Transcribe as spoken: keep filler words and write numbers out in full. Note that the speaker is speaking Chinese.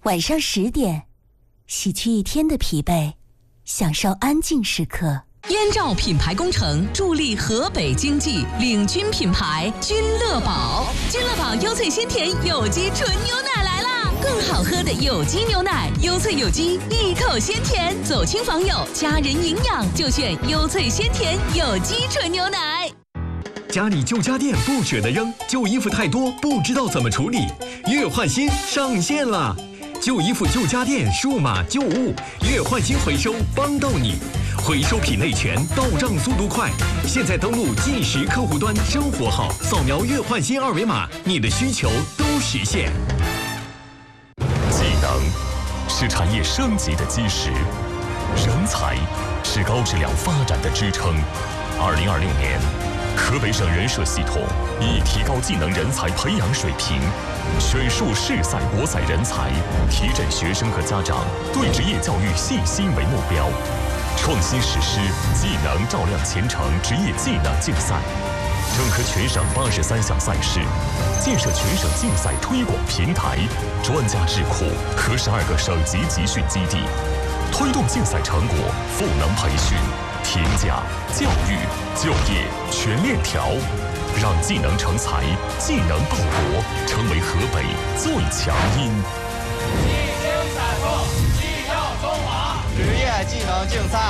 晚上十点，洗去一天的疲惫，享受安静时刻。 燕赵品牌工程助力河北经济，领军品牌君乐宝。君乐宝优萃鲜甜有机纯牛奶来啦！更好喝的有机牛奶，优萃有机，一口鲜甜，走亲访友，家人营养就选优萃鲜甜有机纯牛奶。 家里旧家电不舍得扔，旧衣服太多不知道怎么处理，月换新上线了。旧衣服、旧家电、数码旧物，月换新回收帮到你，回收品类全，到账速度快。现在登录计时客户端，生活好，扫描月换新二维码，你的需求都实现。 技能是产业升级的基石，人才是高质量发展的支撑。二零二六年，河北省人社系统以提高技能人才培养水平，选树市赛国赛人才，提振学生和家长对职业教育信心为目标，创新实施技能照亮前程职业技能竞赛，整合全省八十三项赛事，建设全省竞赛推广平台、专家智库和十二个省级集训基地，推动竞赛成果赋能培训、评价、教育、就业全链条，让技能成才、技能报国成为河北最强音。 技精彩破，技耀中华。职业技能竞赛